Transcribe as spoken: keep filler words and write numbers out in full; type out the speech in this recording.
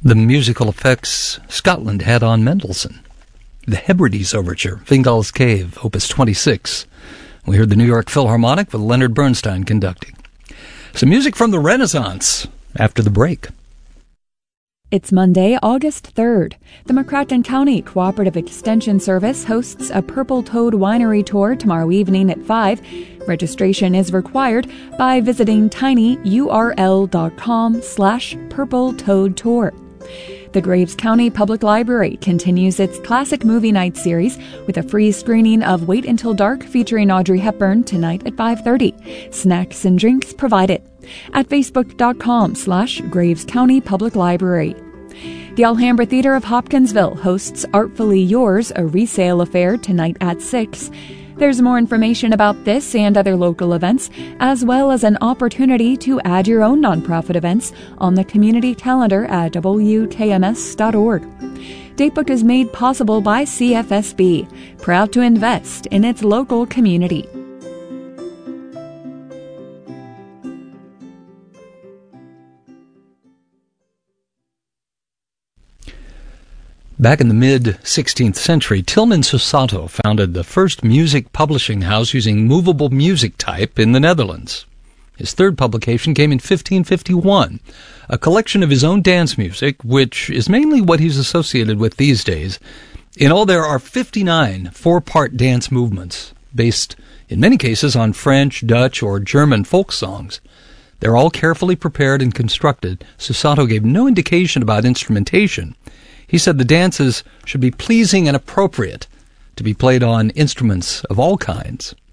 The musical effects Scotland had on Mendelssohn. The Hebrides Overture, Fingal's Cave, Opus twenty-six. We heard the New York Philharmonic with Leonard Bernstein conducting. Some music from the Renaissance after the break. It's Monday, August third. The McCracken County Cooperative Extension Service hosts a Purple Toad Winery tour tomorrow evening at five. Registration is required by visiting tinyurl.com slash Purple Toad Tour. The Graves County Public Library continues its Classic Movie Night series with a free screening of Wait Until Dark featuring Audrey Hepburn tonight at five thirty. Snacks and drinks provided at facebook.com slash Graves County Public Library. The Alhambra Theater of Hopkinsville hosts Artfully Yours, a resale affair, tonight at six. There's more information about this and other local events, as well as an opportunity to add your own nonprofit events on the community calendar at w k m s dot org. Datebook is made possible by C F S B, proud to invest in its local community. Back in the mid-sixteenth century, Tilman Susato founded the first music publishing house using movable music type in the Netherlands. His third publication came in fifteen fifty-one, a collection of his own dance music, which is mainly what he's associated with these days. In all, there are fifty-nine four-part dance movements, based in many cases on French, Dutch, or German folk songs. They're all carefully prepared and constructed. Susato gave no indication about instrumentation. He said the dances should be pleasing and appropriate to be played on instruments of all kinds.